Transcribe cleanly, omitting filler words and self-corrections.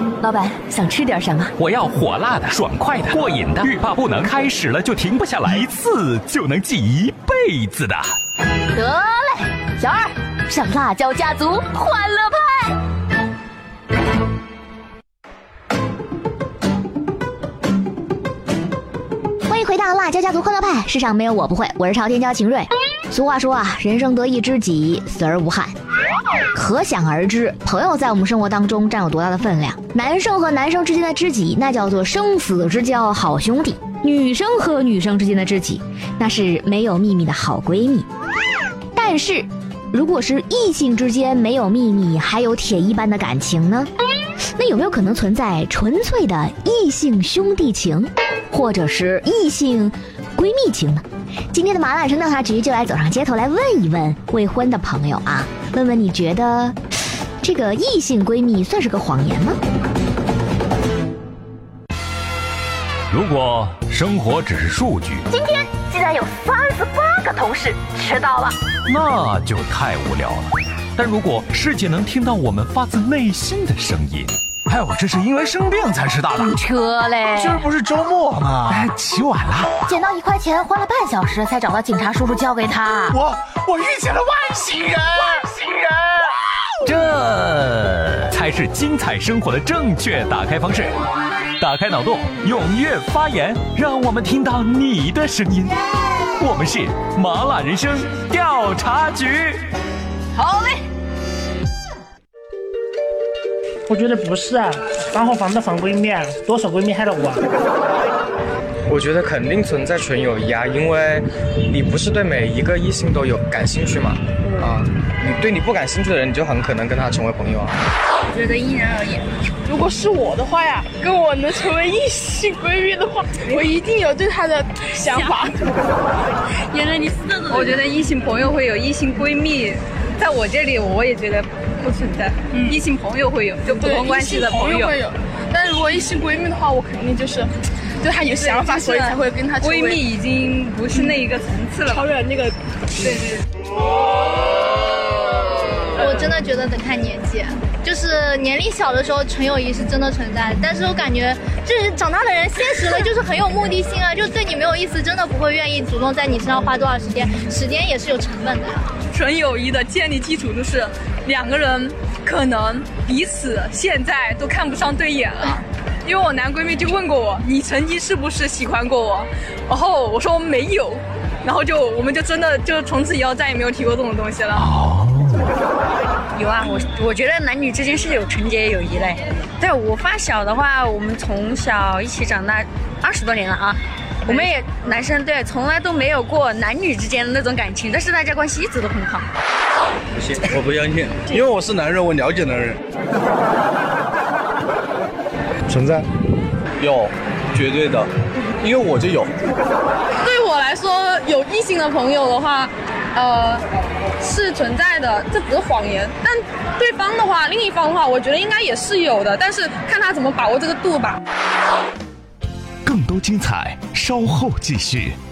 老板想吃点什么？ 我要火辣的、爽快的、过瘾的，欲罢不能，开始了就停不下来，一次就能记一辈子的。 得嘞，小二上辣椒家族欢乐派。欢迎回到辣椒家族欢乐派，世上没有我不会，我是朝天椒秦瑞。俗话说啊，人生得一知己，死而无憾。可想而知，朋友在我们生活当中占有多大的分量。男生和男生之间的知己，那叫做生死之交，好兄弟；女生和女生之间的知己，那是没有秘密的好闺蜜。但是，如果是异性之间没有秘密，还有铁一般的感情呢？那有没有可能存在纯粹的异性兄弟情，或者是异性闺蜜情呢？今天的麻辣神调查局就来走上街头来问一问未婚的朋友啊，问问你觉得这个异性闺蜜算是个谎言吗？ 如果生活只是数据， 今天竟然有38个同事迟到了， 那就太无聊了。但如果师姐能听到我们发自内心的声音， 哎，我这是因为生病才迟到的。 车嘞， 今儿不是周末吗？ 哎，起晚了， 捡到1块钱，花了半小时才找到警察叔叔交给他。 我遇见了外星人， 这才是精彩生活的正确打开方式。打开脑洞，踊跃发言，让我们听到你的声音。我们是麻辣人生调查局。 好嘞。 我觉得不是啊，防火防盗防闺蜜啊，多少闺蜜害了我啊。 我觉得肯定存在纯友谊啊，因为你不是对每一个异性都有感兴趣嘛，你对你不感兴趣的人，你就很可能跟他成为朋友啊。 我觉得因人而异。如果是我的话呀，跟我能成为异性闺蜜的话，我一定有对她的想法。 原来你是这种。我觉得异性朋友会有，异性闺蜜，在我这里我也觉得不存在。异性朋友会有，就普通关系的朋友会有。但是如果异性闺蜜的话，我肯定就是对她有想法，所以才会跟她成为闺蜜，已经不是那一个层次了， 超越那个。 对。 我真的觉得得看年纪，就是年龄小的时候纯友谊是真的存在，但是我感觉就是长大的人现实了，就是很有目的性啊，就对你没有意思，真的不会愿意主动在你身上花多少时间，时间也是有成本的呀。 纯友谊的建立基础就是两个人可能彼此现在都看不上对眼了。因为我男闺蜜就问过我，你曾经是不是喜欢过我？然后我说没有，然后我们就真的就从此以后再也没有提过这种东西了。 有啊，我觉得男女之间是有纯洁友谊嘞。对我发小的话，我们从小一起长大20多年了啊，我们也男生对从来都没有过男女之间的那种感情，但是大家关系一直都很好。 不信，我不相信，因为我是男人，我了解男人。 存在， 有，绝对的，因为我就有。 对我来说，有异性的朋友的话，是存在的，这不是谎言。但对方的话，另一方的话，我觉得应该也是有的，但是看他怎么把握这个度吧。 更多精彩，稍后继续。